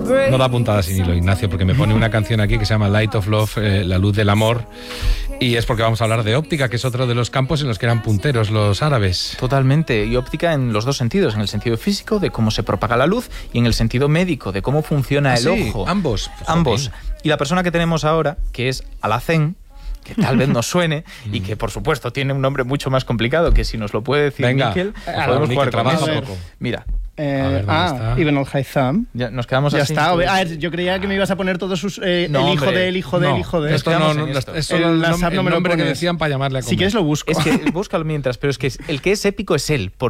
No da puntada sin hilo, Ignacio, porque me pone una canción aquí que se llama Light of Love, La luz del amor, y es porque vamos a hablar de óptica, que es otro de los campos en los que eran punteros los árabes. Totalmente, y óptica en los dos sentidos, en el sentido físico, de cómo se propaga la luz, y en el sentido médico, de cómo funciona el ojo. Ambos. Ambos. Y la persona que tenemos ahora, que es Alhacén, que tal vez nos suene y que por supuesto tiene un nombre mucho más complicado, que si nos lo puede decir Miquel, podemos jugar con eso. Mira. Ibn al-Haytham. Ya nos quedamos ya así. Ya está. A ver, yo creía que me ibas a poner todos sus... el hijo del hijo del hijo de... Esto no, es solo el nombre que decían para llamarle a comer. Si quieres lo busco. Es que búscalo mientras, pero es que el que es épico es él.